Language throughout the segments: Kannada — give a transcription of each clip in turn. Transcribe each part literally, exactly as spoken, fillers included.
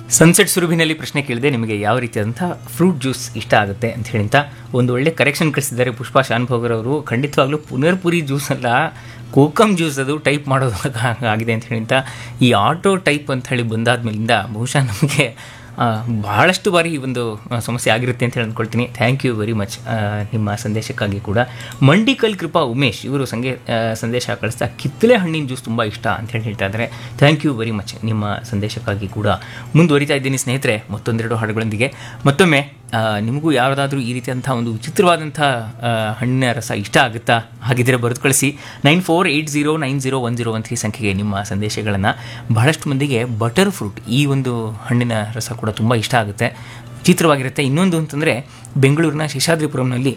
ಸನ್ಸೆಟ್ ಸುರುಭಿನಲ್ಲಿ ಪ್ರಶ್ನೆ ಕೇಳಿದೆ, ನಿಮಗೆ ಯಾವ ರೀತಿಯಾದಂಥ ಫ್ರೂಟ್ ಜ್ಯೂಸ್ ಇಷ್ಟ ಆಗುತ್ತೆ ಅಂತ ಹೇಳಿಂತ ಒಂದು ಒಳ್ಳೆ ಕರೆಕ್ಷನ್ ಕಳಿಸಿದ್ದಾರೆ ಪುಷ್ಪಾ ಶಾನ್ಭೋಗರ್ ಅವರು. ಖಂಡಿತವಾಗ್ಲೂ ಪುನರ್ಪುರಿ ಜ್ಯೂಸ್ ಅಲ್ಲ, ಕೋಕಮ್ ಜ್ಯೂಸ್ ಅದು ಟೈಪ್ ಮಾಡೋದು ಆಗಿದೆ ಅಂತ ಹೇಳಿಂತ. ಈ ಆಟೋ ಟೈಪ್ ಅಂತ ಹೇಳಿ ಬಂದಾದ್ಮೇಲಿಂದ ಬಹುಶಃ ನಮಗೆ ಬಹಳಷ್ಟು ಬಾರಿ ಈ ಒಂದು ಸಮಸ್ಯೆ ಆಗಿರುತ್ತೆ ಅಂತ ಹೇಳಿ ಅಂದ್ಕೊಳ್ತೀನಿ. ಥ್ಯಾಂಕ್ ಯು ವೆರಿ ಮಚ್ ನಿಮ್ಮ ಸಂದೇಶಕ್ಕಾಗಿ ಕೂಡ. ಮಂಡಿಕಲ್ ಕೃಪಾ ಉಮೇಶ್ ಇವರು ಸಂಗೆ ಸಂದೇಶ ಕಳಿಸ್ತಾ ಕಿತ್ತಳೆ ಹಣ್ಣಿನ ಜ್ಯೂಸ್ ತುಂಬ ಇಷ್ಟ ಅಂತ ಹೇಳಿ ಹೇಳ್ತಾ ಇದ್ದಾರೆ. ಥ್ಯಾಂಕ್ ಯು ವೆರಿ ಮಚ್ ನಿಮ್ಮ ಸಂದೇಶಕ್ಕಾಗಿ ಕೂಡ. ಮುಂದುವರಿತಾ ಇದ್ದೀನಿ ಸ್ನೇಹಿತರೆ ಮತ್ತೊಂದೆರಡು ಹಾಡುಗಳೊಂದಿಗೆ. ಮತ್ತೊಮ್ಮೆ ನಿಮಗೂ ಯಾವುದಾದ್ರೂ ಈ ರೀತಿಯಂಥ ಒಂದು ವಿಚಿತ್ರವಾದಂಥ ಹಣ್ಣಿನ ರಸ ಇಷ್ಟ ಆಗುತ್ತಾ? ಹಾಗಿದ್ದರೆ ಬರೆದು ಕಳಿಸಿ nine four eight zero nine zero one zero one three ಸಂಖ್ಯೆಗೆ ನಿಮ್ಮ ಸಂದೇಶಗಳನ್ನು. ಬಹಳಷ್ಟು ಮಂದಿಗೆ ಬಟರ್ ಫ್ರೂಟ್ ಈ ಒಂದು ಹಣ್ಣಿನ ರಸ ಕೂಡ ತುಂಬ ಇಷ್ಟ ಆಗುತ್ತೆ, ವಿಚಿತ್ರವಾಗಿರುತ್ತೆ. ಇನ್ನೊಂದು ಅಂತಂದರೆ ಬೆಂಗಳೂರಿನ ಶೇಷಾದ್ರಿಪುರಂನಲ್ಲಿ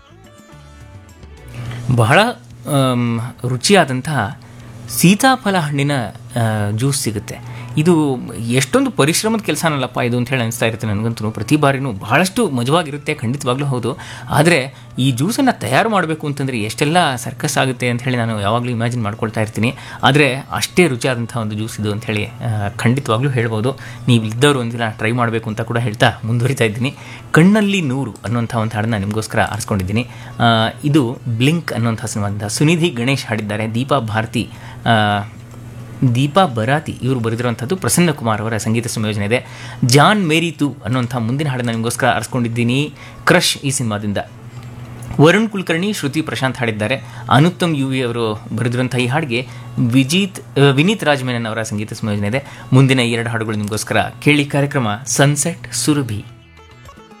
ಬಹಳ ರುಚಿಯಾದಂತಹ ಸೀತಾಫಲ ಹಣ್ಣಿನ ಜ್ಯೂಸ್ ಸಿಗುತ್ತೆ. ಇದು ಎಷ್ಟೊಂದು ಪರಿಶ್ರಮದ ಕೆಲಸನಲ್ಲಪ್ಪ ಇದು ಅಂತ ಹೇಳಿ ಅನಿಸ್ತಾ ಇರುತ್ತೆ ನನಗಂತೂ. ಪ್ರತಿ ಬಾರಿನೂ ಬಹಳಷ್ಟು ಮಜವಾಗಿರುತ್ತೆ, ಖಂಡಿತವಾಗ್ಲೂ ಹೌದು. ಆದರೆ ಈ ಜ್ಯೂಸನ್ನು ತಯಾರು ಮಾಡಬೇಕು ಅಂತಂದರೆ ಎಷ್ಟೆಲ್ಲ ಸರ್ಕಸ್ ಆಗುತ್ತೆ ಅಂತ ಹೇಳಿ ನಾನು ಯಾವಾಗಲೂ ಇಮ್ಯಾಜಿನ್ ಮಾಡ್ಕೊಳ್ತಾ ಇರ್ತೀನಿ. ಆದರೆ ಅಷ್ಟೇ ರುಚಿಯಾದಂಥ ಒಂದು ಜ್ಯೂಸ್ ಇದು ಅಂಥೇಳಿ ಖಂಡಿತವಾಗ್ಲೂ ಹೇಳ್ಬೋದು. ನೀವು ಇದ್ದವರು ಒಂದಿನ ಟ್ರೈ ಮಾಡಬೇಕು ಅಂತ ಕೂಡ ಹೇಳ್ತಾ ಮುಂದುವರಿತಾ ಇದ್ದೀನಿ. ಕಣ್ಣಲ್ಲಿ ನೂರು ಅನ್ನುವಂಥ ಒಂದು ಹಾಡನ್ನು ನಿಮಗೋಸ್ಕರ ಆರಿಸ್ಕೊಂಡಿದ್ದೀನಿ. ಇದು ಬ್ಲಿಂಕ್ ಅನ್ನುವಂಥ ಸಿನಿಮಾದಿಂದ ಸುನಿಧಿ ಗಣೇಶ್ ಹಾಡಿದ್ದಾರೆ. ದೀಪಾ ಭಾರತಿ ದೀಪಾ ಬರಾತಿ ಇವರು ಬರೆದಿರುವಂಥದ್ದು. ಪ್ರಸನ್ನ ಕುಮಾರ್ ಅವರ ಸಂಗೀತ ಸಂಯೋಜನೆ ಇದೆ. ಜಾನ್ ಮೇರಿ ತು ಅನ್ನುವಂಥ ಮುಂದಿನ ಹಾಡನ್ನು ನಿಮಗೋಸ್ಕರ ಆರಿಸ್ಕೊಂಡಿದ್ದೀನಿ. ಕ್ರಶ್ ಈ ಸಿನಿಮಾದಿಂದ. ವರುಣ್ ಕುಲಕರ್ಣಿ, ಶ್ರುತಿ ಪ್ರಶಾಂತ್ ಹಾಡಿದ್ದಾರೆ. ಅನುತ್ತಮ್ ಯು ವಿ ಅವರು ಬರೆದಿರುವಂಥ ಈ ಹಾಡಿಗೆ ವಿಜಿತ್ ವಿನೀತ್ ರಾಜ್ ಮೆನನ್ ಅವರ ಸಂಗೀತ ಸಂಯೋಜನೆ ಇದೆ. ಮುಂದಿನ ಎರಡು ಹಾಡುಗಳು ನಿಮಗೋಸ್ಕರ ಕೇಳಿ. ಕಾರ್ಯಕ್ರಮ ಸನ್ಸೆಟ್ ಸುರಭಿ.